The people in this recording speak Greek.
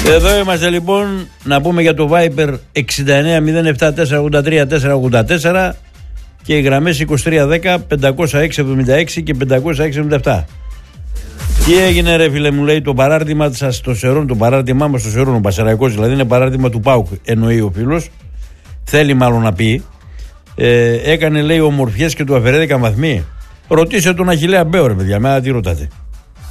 Εδώ είμαστε λοιπόν, να πούμε για το Viber 6907-483-484 και οι γραμμές 2310-506-76 και 506-77. Τι έγινε ρε φίλε μου, λέει, το παράρτημα σας στο Σερών, το παράρτημά μας στο Σερών, ο Πασαραϊκός δηλαδή είναι παράρτημα του ΠΑΟΚ, εννοεί ο φίλος, θέλει μάλλον να πει, έκανε λέει ομορφιές και του αφαιρέθηκαν βαθμοί. Ρωτήσε τον Αχιλλέα Μπέο ρε παιδιά, μένα τι ρωτάτε.